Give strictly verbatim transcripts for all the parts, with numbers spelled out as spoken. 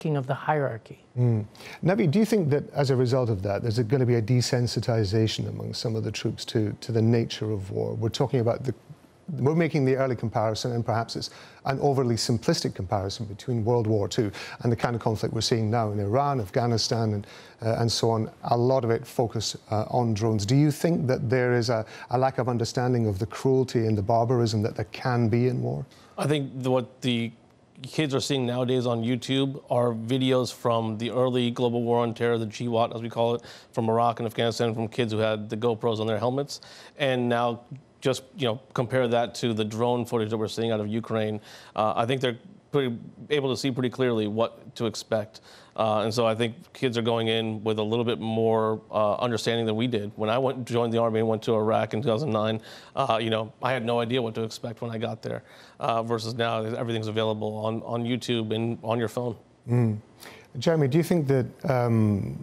of the hierarchy. Mm. Navi, do you think that as a result of that, there's going to be a desensitization among some of the troops to, to the nature of war? We're talking about the, we're making the early comparison, and perhaps it's an overly simplistic comparison between World War Two and the kind of conflict we're seeing now in Iran, Afghanistan, and, uh, and so on. A lot of it focused uh, on drones. Do you think that there is a, a lack of understanding of the cruelty and the barbarism that there can be in war? I think the, what the kids are seeing nowadays on YouTube are videos from the early global war on terror, the G WOT as we call it, from Iraq and Afghanistan, from kids who had the GoPros on their helmets. And now just, you know, compare that to the drone footage that we're seeing out of Ukraine. Uh, I think they're pretty able to see pretty clearly what to expect. Uh, and so I think kids are going in with a little bit more uh, understanding than we did. When I went joined the Army and went to Iraq in two thousand nine, uh, you know, I had no idea what to expect when I got there, uh, versus now everything's available on, on YouTube and on your phone. Mm. Jeremy, do you think that um,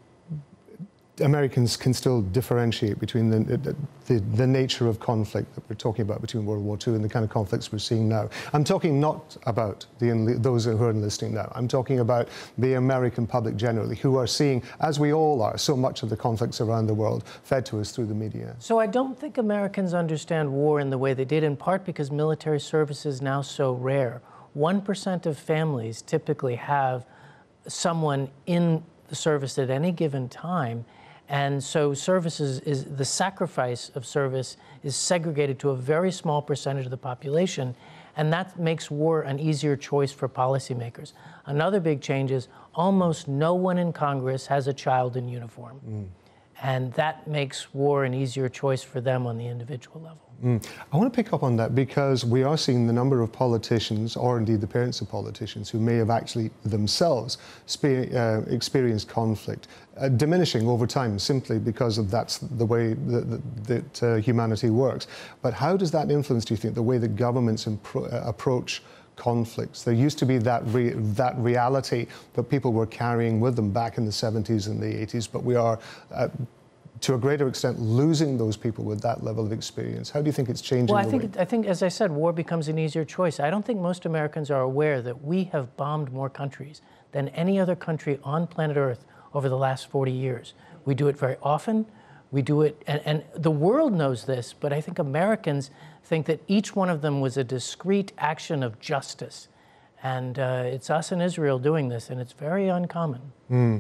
Americans can still differentiate between the, the, the nature of conflict that we're talking about between World War Two and the kind of conflicts we're seeing now? I'm talking not about the, those who are enlisting now. I'm talking about the American public generally, who are seeing, as we all are, so much of the conflicts around the world fed to us through the media. So I don't think Americans understand war in the way they did, in part because military service is now so rare. one percent of families typically have someone in the service at any given time. And so services is the sacrifice of service is segregated to a very small percentage of the population, and that makes war an easier choice for policymakers. Another big change is almost no one in Congress has a child in uniform. Mm. And that makes war an easier choice for them on the individual level. Mm. I want to pick up on that because we are seeing the number of politicians, or indeed the parents of politicians, who may have actually themselves uh, experienced conflict, uh, diminishing over time simply because of that's the way that, that uh, humanity works. But how does that influence, do you think, the way that governments impro- uh, approach conflicts? There used to be that re that reality that people were carrying with them back in the seventies and the eighties, but we are, uh, to a greater extent, losing those people with that level of experience. How do you think it's changing? Well, I the think, way? I think, as I said, war becomes an easier choice. I don't think most Americans are aware that we have bombed more countries than any other country on planet Earth over the last forty years. We do it very often. We do it, and, and the world knows this, but I think Americans think that each one of them was a discrete action of justice. And uh, it's us in Israel doing this, and it's very uncommon. Mm.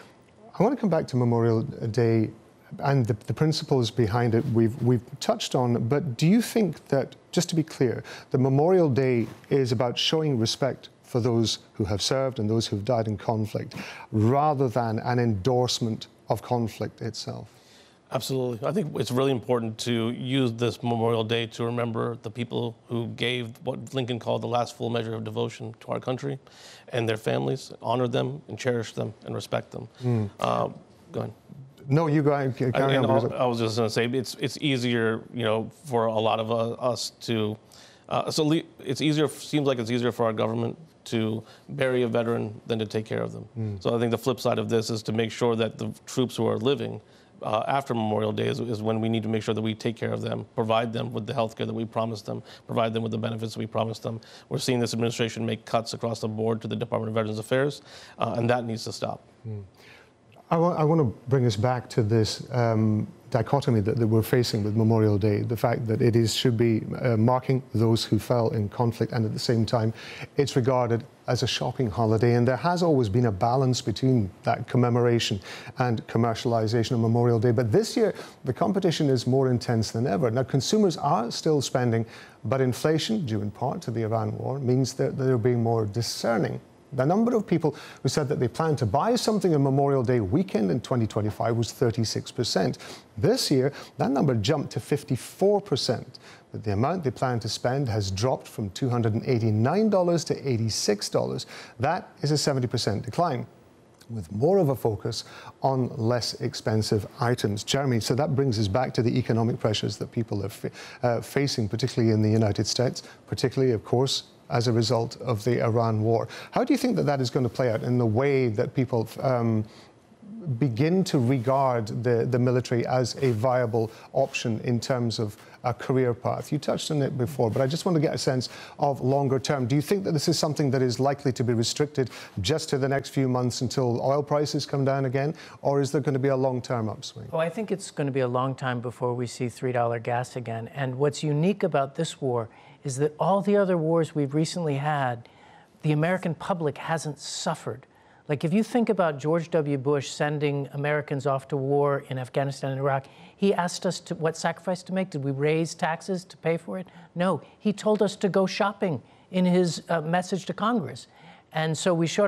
I want to come back to Memorial Day and the, the principles behind it we've, we've touched on, but do you think that, just to be clear, the Memorial Day is about showing respect for those who have served and those who've died in conflict, rather than an endorsement of conflict itself? Absolutely. I think it's really important to use this Memorial Day to remember the people who gave what Lincoln called the last full measure of devotion to our country and their families, honor them and cherish them and respect them. Mm. Uh, go ahead. No, you go ahead. Carry I, on. I was just going to say, it's it's easier, you know, for a lot of uh, us to, uh, so it's easier, seems like it's easier for our government to bury a veteran than to take care of them. Mm. So I think the flip side of this is to make sure that the troops who are living Uh, after Memorial Day is, is when we need to make sure that we take care of them, provide them with the health care that we promised them, provide them with the benefits that we promised them. We're seeing this administration make cuts across the board to the Department of Veterans Affairs, uh, and that needs to stop. Mm. I, wa I want to bring us back to this um, dichotomy that, that we're facing with Memorial Day, the fact that it is should be uh, marking those who fell in conflict, and at the same time it's regarded as a shopping holiday, and there has always been a balance between that commemoration and commercialization of Memorial Day. But this year the competition is more intense than ever. Now, consumers are still spending, but inflation, due in part to the Iran war, means that they're being more discerning. The number of people who said that they plan to buy something on Memorial Day weekend in twenty twenty-five was thirty-six percent. This year, that number jumped to fifty-four percent. But the amount they plan to spend has dropped from two hundred eighty-nine dollars to eighty-six dollars. That is a seventy percent decline, with more of a focus on less expensive items. Jeremy, so that brings us back to the economic pressures that people are fa uh, facing, particularly in the United States, particularly, of course, as a result of the Iran war. How do you think that that is going to play out in the way that people um, begin to regard the, the military as a viable option in terms of a career path? You touched on it before, but I just want to get a sense of longer term. Do you think that this is something that is likely to be restricted just to the next few months until oil prices come down again, or is there going to be a long-term upswing? Oh, I think it's going to be a long time before we see three dollar gas again. And what's unique about this war is that all the other wars we've recently had, the American public hasn't suffered. Like, if you think about George W. Bush sending Americans off to war in Afghanistan and Iraq, he asked us to, what sacrifice to make. Did we raise taxes to pay for it? No. He told us to go shopping in his uh, message to Congress. And so we showed